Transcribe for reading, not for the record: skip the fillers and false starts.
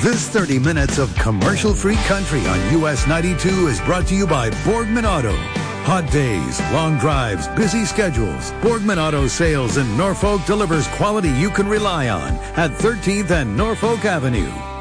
This 30 minutes of commercial-free country on US 92 is brought to you by Borgman Auto. Hot days, long drives, busy schedules. Borgman Auto Sales in Norfolk delivers quality you can rely on at 13th and Norfolk Avenue.